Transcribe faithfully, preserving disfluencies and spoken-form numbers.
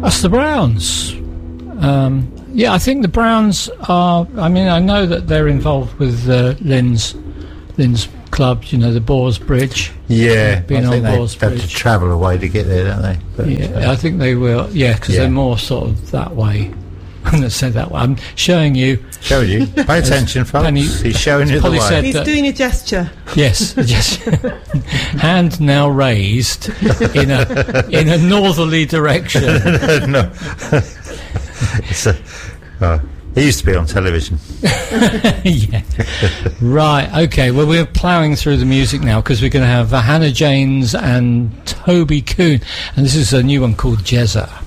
That's the Browns. Um, yeah, I think the Browns are. I mean, I know that they're involved with uh, Lynn's Lynn's club. You know, the Boars Bridge. Yeah, being I think on they Boars have Bridge. to travel away to get there, don't they? But, Yeah, uh, I think they will. Yeah, because Yeah. they're more sort of that way. I'm going to say that way. I'm showing you. showing you. Pay attention, folks. Penny- He's showing you the Polly way. said- He's that- doing a gesture. Yes, just hand now raised in a in a northerly direction. no. it's a, oh, he used to be on television. Yeah. Right. Okay. Well, we're ploughing through the music now because we're going to have uh, Hannah Janes and Toby Coon, and this is a new one called Jezza.